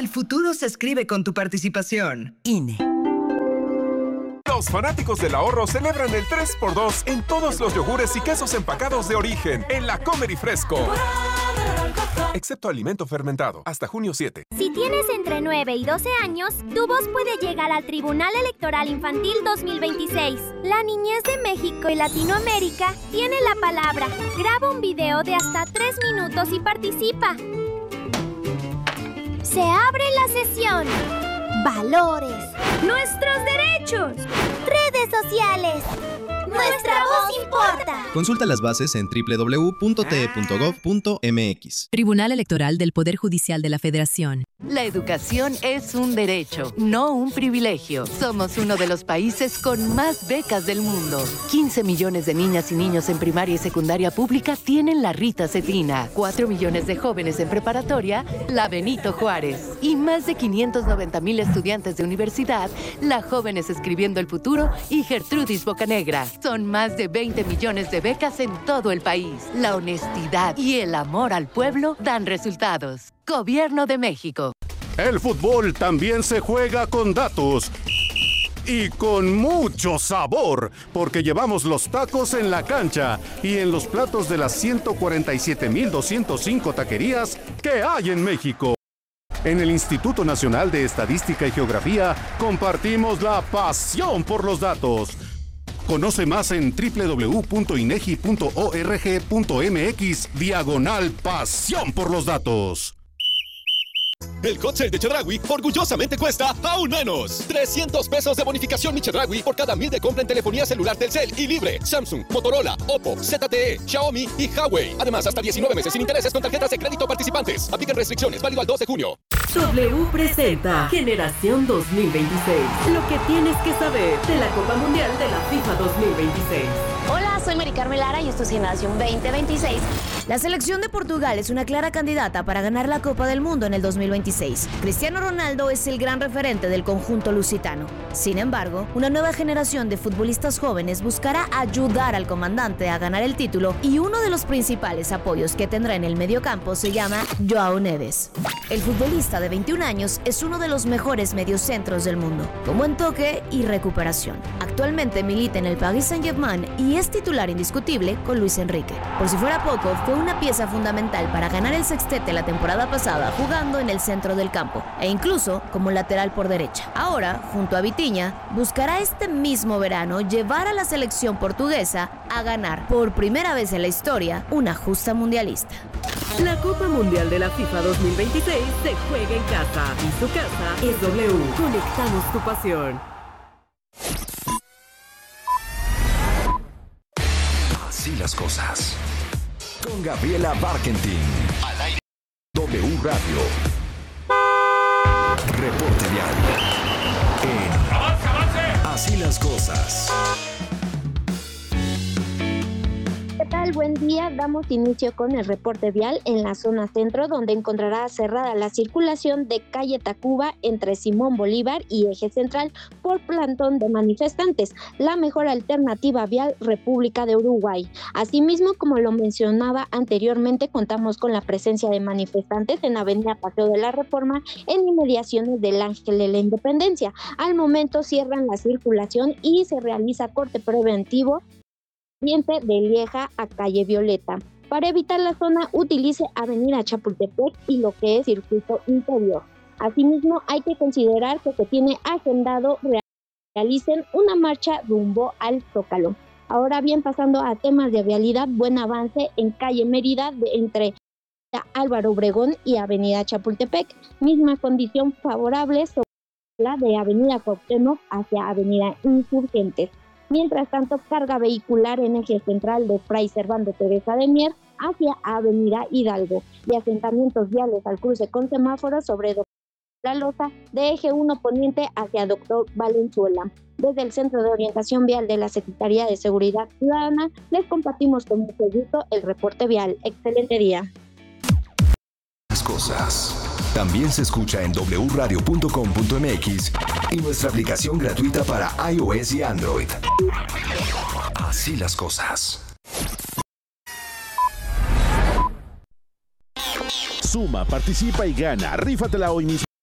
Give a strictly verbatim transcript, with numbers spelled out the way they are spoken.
El futuro se escribe con tu participación. I N E. Los fanáticos del ahorro celebran el tres por dos en todos los yogures y quesos empacados de origen en la Comer y Fresco. Excepto alimento fermentado, hasta junio siete. Si tienes entre nueve y doce años, tu voz puede llegar al Tribunal Electoral Infantil dos mil veintiséis. La niñez de México y Latinoamérica tiene la palabra. Graba un video de hasta tres minutos y participa. Se abre la sesión. Valores. Nuestros derechos. Redes sociales. Nuestra voz importa. Consulta las bases en doble u doble u doble u punto t e punto gov punto m x. Tribunal Electoral del Poder Judicial de la Federación. La educación es un derecho, no un privilegio. Somos uno de los países con más becas del mundo. quince millones de niñas y niños en primaria y secundaria pública tienen la Rita Cetina. cuatro millones de jóvenes en preparatoria, la Benito Juárez. Y más de quinientos noventa mil estudiantes de universidad, la Jóvenes Escribiendo el Futuro y Gertrudis Bocanegra. Son más de veinte millones de becas en todo el país. La honestidad y el amor al pueblo dan resultados. Gobierno de México. El fútbol también se juega con datos. Y con mucho sabor, porque llevamos los tacos en la cancha y en los platos de las ciento cuarenta y siete mil doscientas cinco taquerías que hay en México. En el Instituto Nacional de Estadística y Geografía compartimos la pasión por los datos. Conoce más en doble u doble u doble u punto inegi punto org punto m x diagonal pasión por los datos. El hot sale de Chedraui orgullosamente cuesta aún menos. trescientos pesos de bonificación Mi Chedraui por cada mil de compra en telefonía celular Telcel y libre. Samsung, Motorola, Oppo, Z T E, Xiaomi y Huawei. Además, hasta diecinueve meses sin intereses con tarjetas de crédito participantes. Apliquen restricciones, válido al dos de junio. W presenta Generación dos mil veintiséis. Lo que tienes que saber de la Copa Mundial de la FIFA dos mil veintiséis. Hola, soy Mari Carmen Lara y esto es Generación veinte veintiséis. La selección de Portugal es una clara candidata para ganar la Copa del Mundo en el dos mil veintiséis. Cristiano Ronaldo es el gran referente del conjunto lusitano. Sin embargo, una nueva generación de futbolistas jóvenes buscará ayudar al comandante a ganar el título y uno de los principales apoyos que tendrá en el mediocampo se llama João Neves. El futbolista de veintiún años es uno de los mejores mediocentros del mundo, con buen toque y recuperación. Actualmente milita en el Paris Saint-Germain y es titular indiscutible con Luis Enrique. Por si fuera poco, fue una pieza fundamental para ganar el sextete la temporada pasada jugando en el centro del campo e incluso como lateral por derecha. Ahora, junto a Vitinha, buscará este mismo verano llevar a la selección portuguesa a ganar por primera vez en la historia una justa mundialista. La Copa Mundial de la FIFA dos mil veintiséis se juega en casa y su casa es W. Conectamos tu pasión. Así las cosas. Con Gabriela Barkentin. Al aire. W Radio. Reporte vial. En ¡Avance, avance! Así las cosas. ¿Qué tal? Buen día. Damos inicio con el reporte vial en la zona centro, donde encontrará cerrada la circulación de calle Tacuba entre Simón Bolívar y Eje Central por plantón de manifestantes, la mejor alternativa vial República de Uruguay. Asimismo, como lo mencionaba anteriormente, contamos con la presencia de manifestantes en Avenida Paseo de la Reforma en inmediaciones del Ángel de la Independencia. Al momento cierran la circulación y se realiza corte preventivo de Lieja a calle Violeta. Para evitar la zona, utilice Avenida Chapultepec y lo que es circuito interior. Asimismo, hay que considerar que se tiene agendado realicen una marcha rumbo al Zócalo. Ahora bien, pasando a temas de vialidad, buen avance en calle Mérida de, entre Álvaro Obregón y Avenida Chapultepec. Misma condición favorable sobre la de Avenida Cuauhtémoc hacia Avenida Insurgentes. Mientras tanto, carga vehicular en eje central de Fray Servando Teresa de Mier hacia Avenida Hidalgo y asentamientos viales al cruce con semáforos sobre Doctor La Loza de eje uno poniente hacia Doctor Valenzuela. Desde el Centro de Orientación Vial de la Secretaría de Seguridad Ciudadana, les compartimos con mucho gusto el reporte vial. Excelente día. Las cosas. También se escucha en doble u radio punto com punto m x y nuestra aplicación gratuita para iOS y Android. Así las cosas. Suma, participa y gana. Rífatela hoy mismo.